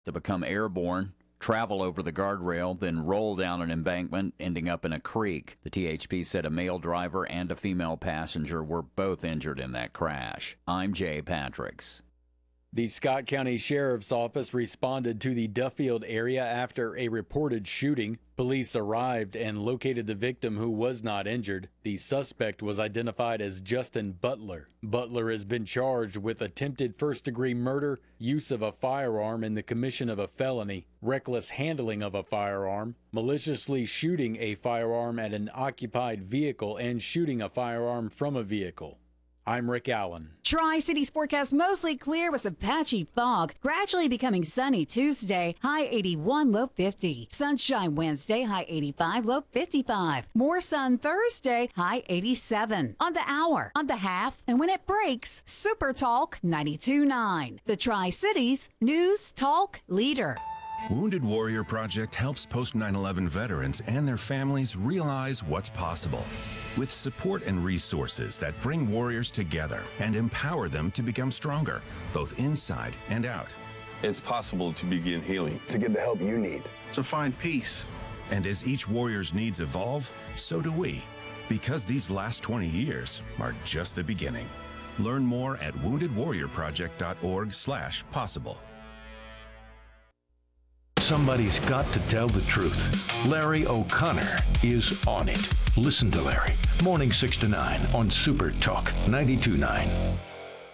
to become airborne, travel over the guardrail, then roll down an embankment, ending up in a creek. The THP said a male driver and a female passenger were both injured in that crash. I'm Jay Patricks. The Scott County Sheriff's Office responded to the Duffield area after a reported shooting. Police arrived and located the victim, who was not injured. The suspect was identified as Justin Butler. Butler has been charged with attempted first-degree murder, use of a firearm in the commission of a felony, reckless handling of a firearm, maliciously shooting a firearm at an occupied vehicle, and shooting a firearm from a vehicle. I'm Rick Allen. Tri-Cities forecast mostly clear with some patchy fog. Gradually becoming sunny Tuesday, high 81, low 50. Sunshine Wednesday, high 85, low 55. More sun Thursday, high 87. On the hour, on the half, and when it breaks, Super Talk 92.9. The Tri-Cities News Talk Leader. Wounded Warrior Project helps post 9/11 veterans and their families realize what's possible. With support and resources that bring warriors together and empower them to become stronger, both inside and out. It's possible to begin healing. To get the help you need. To find peace. And as each warrior's needs evolve, so do we. Because these last 20 years are just the beginning. Learn more at woundedwarriorproject.org/possible. Somebody's got to tell the truth. Larry O'Connor is on it. Listen to Larry. Morning 6 to 9 on Super Talk 92.9.